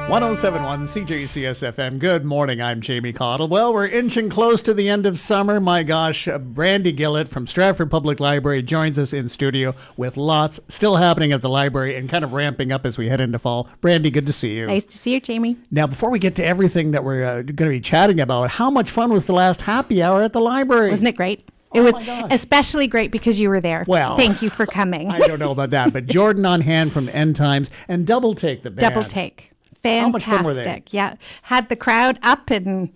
1071 CJCS FM. Good morning. I'm Jamie Cottle. Well, we're inching close to the end of summer. My gosh, Brandy Gillett from Stratford Public Library joins us in studio with lots still happening at the library and kind of ramping up as we head into fall. Brandy, good to see you. Nice to see you, Jamie. Now, before we get to everything that we're going to be chatting about, how much fun was the last happy hour at the library? Wasn't it great? It was especially great because you were there. Well, thank you for coming. I don't know about that, but Jordan on hand from End Times and Double Take the band. Double Take. Fantastic. How much fun were they? Yeah. Had the crowd up and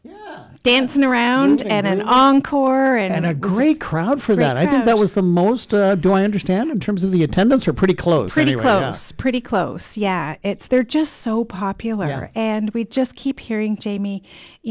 dancing around and an encore. And a great crowd for that. I think that was the most, do I understand, in terms of the attendance, or pretty close? Pretty close. Yeah. They're just so popular. Yeah. And we just keep hearing, Jamie,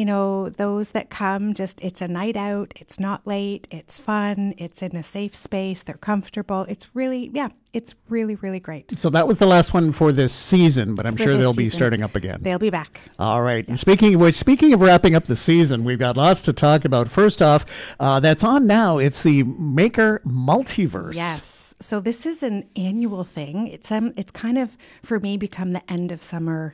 those that come, it's a night out. It's not late. It's fun. It's in a safe space. They're comfortable. It's really, it's really, really great. So that was the last one for this season, but I'm sure they'll be starting up again. They'll be back. All right. Yeah. And speaking of which, speaking of wrapping up the season, we've got lots to talk about. First off, that's on now. It's the Maker Multiverse. Yes. So this is an annual thing. It's kind of, for me, become the end of summer,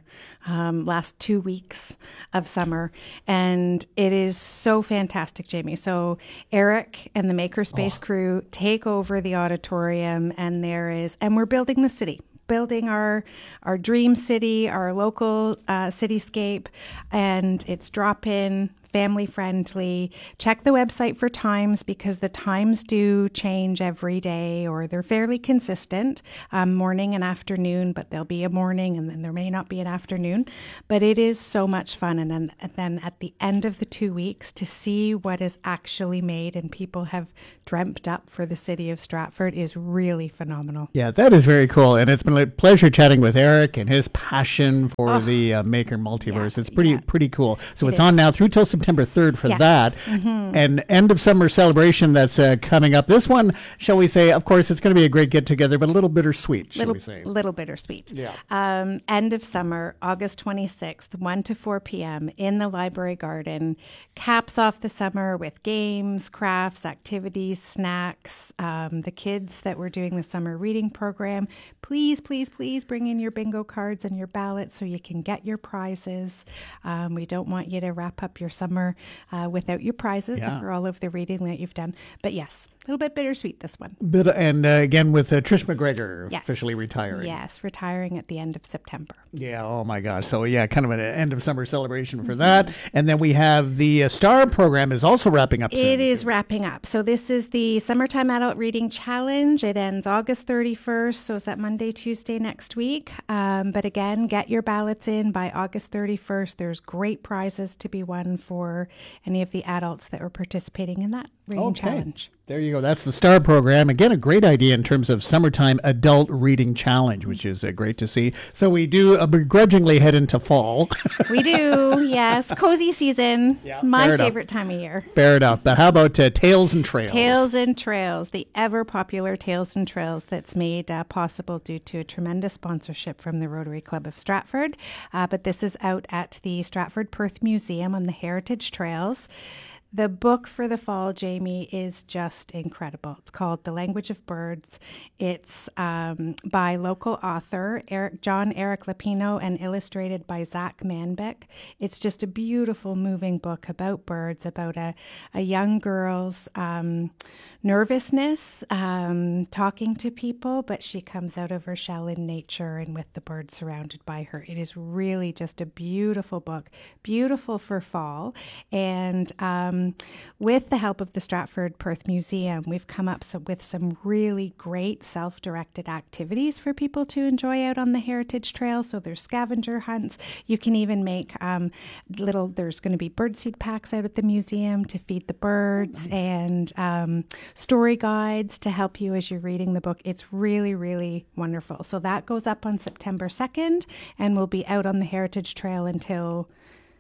last 2 weeks of summer. And it is so fantastic, Jamie. So Eric and the Makerspace crew take over the auditorium, and we're building the city. Building our dream city, our local cityscape, and it's drop-in, family-friendly. Check the website for times because the times do change every day, or they're fairly consistent, morning and afternoon, but there'll be a morning and then there may not be an afternoon. But it is so much fun. And then at the end of the 2 weeks to see what is actually made and people have dreamt up for the city of Stratford is really phenomenal. Yeah, that is very cool. And it's been a pleasure chatting with Eric and his passion for the Maker Multiverse. It's pretty cool. So it's on now through till September 3rd for that. Mm-hmm. And end of summer celebration that's coming up. This one, shall we say, of course, it's going to be a great get together, but a little bittersweet, shall we say. Little bittersweet. Yeah. End of summer, August 26th, 1 to 4 p.m. in the library garden. Caps off the summer with games, crafts, activities, snacks. The kids that were doing the summer reading program, please bring in your bingo cards and your ballots so you can get your prizes. We don't want you to wrap up your summer without your prizes for all of the reading that you've done. But yes, a little bit bittersweet, this one. And again with Trish McGregor officially retiring. Yes, retiring at the end of September. Yeah, oh my gosh. So kind of an end of summer celebration for that. And then we have the STAR program is also wrapping up soon. It is wrapping up. So this is the Summertime Adult Reading Challenge. It ends August 31st, so it's that Monday, Tuesday next week. But again, get your ballots in by August 31st. There's great prizes to be won for any of the adults that were participating in that reading challenge. There you go. That's the STAR program. Again, a great idea in terms of Summertime Adult Reading Challenge, which is great to see. So we do begrudgingly head into fall. We do, yes. Cozy season. Yeah, my favorite time of year. Fair enough. But how about Tales and Trails? Tales and Trails, the ever-popular Tales and Trails that's made possible due to a tremendous sponsorship from the Rotary Club of Stratford. But this is out at the Stratford Perth Museum on the Heritage Trails. The book for the fall, Jamie, is just incredible. It's called The Language of Birds. It's by local author John Eric Lapino and illustrated by Zach Manbeck. It's just a beautiful, moving book about birds, about a young girl's nervousness, talking to people, but she comes out of her shell in nature and with the birds surrounded by her. It is really just a beautiful book, beautiful for fall. And with the help of the Stratford Perth Museum, we've come up with some really great self-directed activities for people to enjoy out on the Heritage Trail. So there's scavenger hunts. You can even make there's going to be birdseed packs out at the museum to feed the birds, and story guides to help you as you're reading the book. It's really, really wonderful. So that goes up on September 2nd and will be out on the Heritage Trail until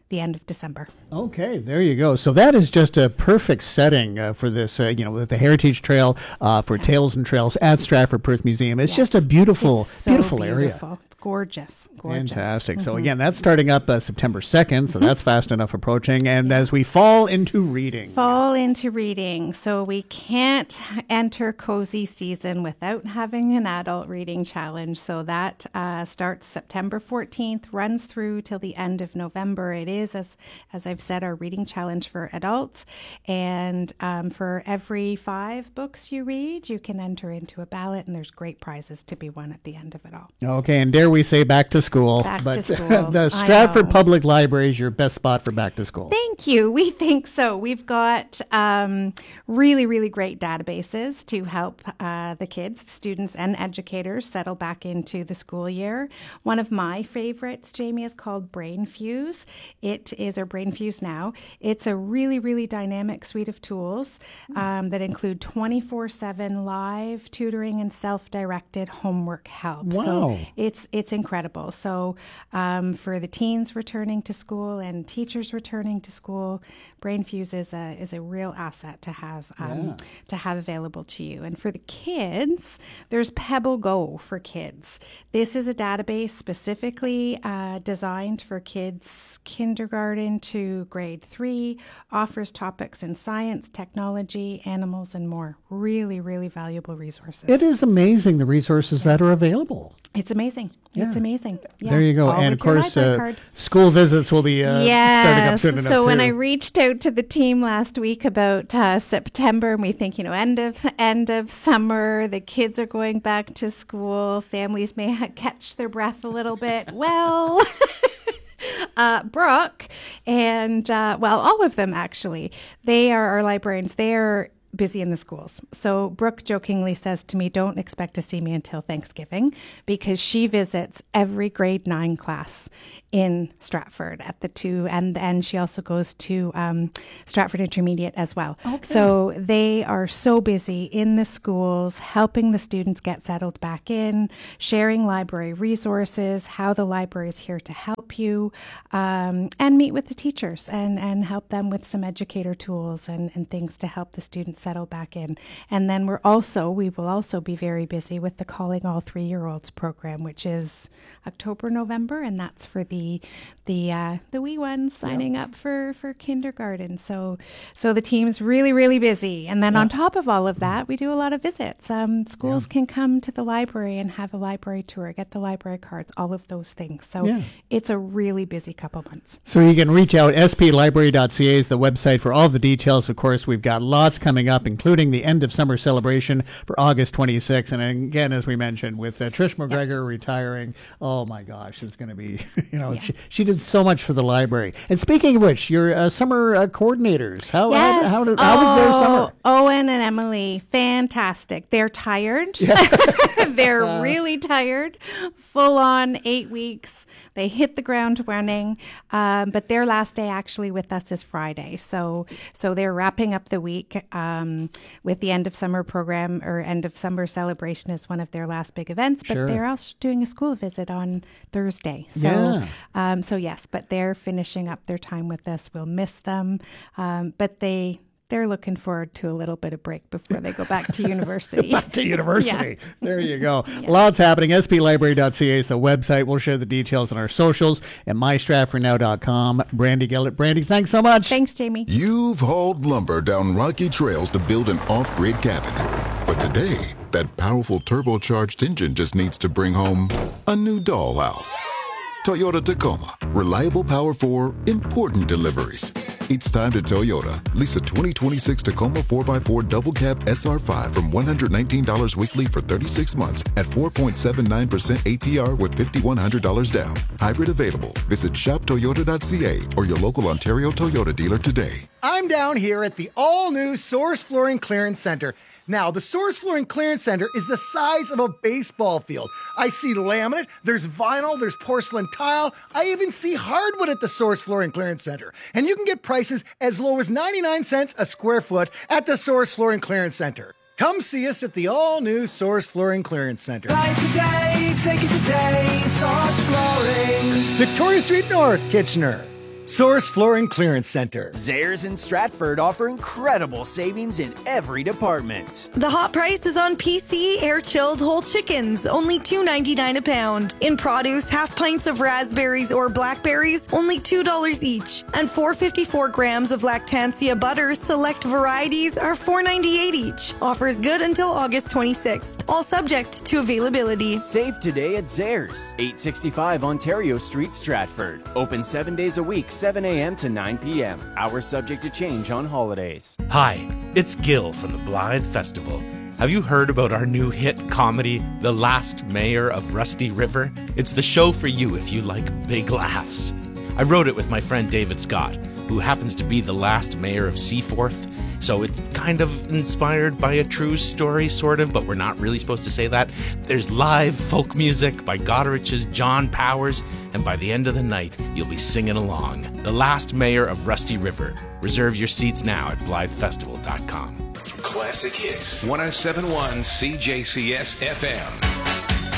the end of December. Okay, there you go. So that is just a perfect setting for this, with the Heritage Trail for Tales and Trails at Stratford Perth Museum. It's just a beautiful, it's so beautiful area. It's gorgeous. Fantastic. So again, that's starting up September 2nd, so that's fast enough approaching. And as we fall into reading. So we can't enter cozy season without having an adult reading challenge. So that starts September 14th, runs through till the end of November. It is, as I've said, our reading challenge for adults. And for every 5 books you read, you can enter into a ballot, and there's great prizes to be won at the end of it all. Okay, and dare we say back to school. To school. The Stratford Public Library is your best spot for back to school. Thank you. We think so. We've got really, really great databases to help the kids, the students, and educators settle back into the school year. One of my favorites, Jamie, is called BrainFuse. It is our BrainFuse Now. It's a really, really dynamic suite of tools that include 24/7 live tutoring and self-directed homework help. Wow. So it's incredible. So for the teens returning to school and teachers returning to school, BrainFuse is a real asset to have available to you. And for the kids, there's Pebble Go for kids. This is a database specifically designed for kids kindergarten to grade 3, offers topics in science, technology, animals, and more. Really, really valuable resources. It is amazing the resources that are available. It's amazing. Yeah. It's amazing. Yeah. There you go. All And of course, school visits will be starting up soon enough. So when I reached out to the team last week about September, and we think, end of summer, the kids are going back to school, families may catch their breath a little bit. Well, Brooke and, all of them actually, they are our librarians. They are busy in the schools. So Brooke jokingly says to me, don't expect to see me until Thanksgiving, because she visits every grade 9 class in Stratford at the 2, and she also goes to Stratford Intermediate as well. Okay. So they are so busy in the schools, helping the students get settled back in, sharing library resources, how the library is here to help you, and meet with the teachers and help them with some educator tools and things to help the students settle back in. And then we will also be very busy with the Calling All 3-Year-Olds program, which is October, November, and that's for the wee ones signing up for kindergarten. So the team's really, really busy. And then on top of all of that, we do a lot of visits. Schools can come to the library and have a library tour, get the library cards, all of those things. So it's a really busy couple months. So you can reach out. splibrary.ca is the website for all the details. Of course, we've got lots coming up, including the end of summer celebration for August 26th. And again, as we mentioned, with Trish McGregor retiring, oh my gosh, it's going to be, she did so much for the library. And speaking of which, your summer coordinators, how was their summer? Owen and Emily, fantastic. They're tired. They're really tired. Full on 8 weeks. They hit the ground running. But their last day actually with us is Friday. So they're wrapping up the week with the end of summer program, or end of summer celebration is one of their last big events. But they're also doing a school visit on Thursday. So yes, but they're finishing up their time with us. We'll miss them. But they're looking forward to a little bit of break before they go back to university. Back to university. Yeah. There you go. Yeah. Lots happening. splibrary.ca is the website. We'll share the details on our socials and mystratfordnow.com. Brandy Gillett. Brandy, thanks so much. Thanks, Jamie. You've hauled lumber down rocky trails to build an off-grid cabin. But today, that powerful turbocharged engine just needs to bring home a new dollhouse. Toyota Tacoma. Reliable power for important deliveries. It's time to Toyota. Lease a 2026 Tacoma 4x4 double cab SR5 from $119 weekly for 36 months at 4.79% APR with $5,100 down. Hybrid available. Visit shoptoyota.ca or your local Ontario Toyota dealer today. I'm down here at the all-new Source Flooring Clearance Center. Now, the Source Flooring Clearance Center is the size of a baseball field. I see laminate, there's vinyl, there's porcelain tile. I even see hardwood at the Source Flooring Clearance Center. And you can get prices as low as 99 cents a square foot at the Source Flooring Clearance Center. Come see us at the all-new Source Flooring Clearance Center. Buy today, take it today, Source Flooring. Victoria Street North, Kitchener. Source Flooring Clearance Center. Zehrs and Stratford offer incredible savings in every department. The hot price is on PC air-chilled whole chickens, only $2.99 a pound. In produce, half pints of raspberries or blackberries, only $2 each. And 454 grams of Lactancia butter, select varieties, are $4.98 each. Offers good until August 26th. All subject to availability. Save today at Zehrs, 865 Ontario Street, Stratford. Open 7 days a week, 7 a.m. to 9 p.m. Hours subject to change on holidays. Hi, it's Gil from the Blythe Festival. Have you heard about our new hit comedy, The Last Mayor of Rusty River? It's the show for you if you like big laughs. I wrote it with my friend David Scott, who happens to be the last mayor of Seaforth. So it's kind of inspired by a true story, sort of, but we're not really supposed to say that. There's live folk music by Godrich's John Powers, and by the end of the night, you'll be singing along. The Last Mayor of Rusty River. Reserve your seats now at BlytheFestival.com. Classic Hits, 107.1 CJCS FM.